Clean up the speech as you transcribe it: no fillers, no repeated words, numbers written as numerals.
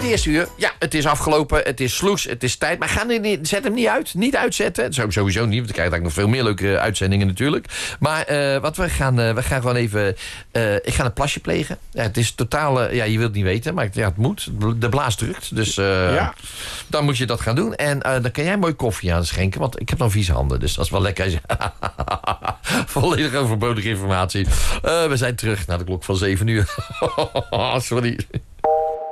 Het eerste uur, ja, het is afgelopen. Het is sloes, het is tijd. Maar zet hem niet uit. Niet uitzetten. Sowieso niet, want we krijgen eigenlijk nog veel meer leuke uitzendingen natuurlijk. Maar we gaan gewoon even... ik ga een plasje plegen. Ja, het is totaal... je wilt het niet weten, maar het moet. De blaas drukt. Dus dan moet je dat gaan doen. En dan kan jij mooi koffie aan schenken. Want ik heb dan vieze handen. Dus dat is wel lekker. Volledig overbodige informatie. We zijn terug naar de klok van 7 uur. Sorry.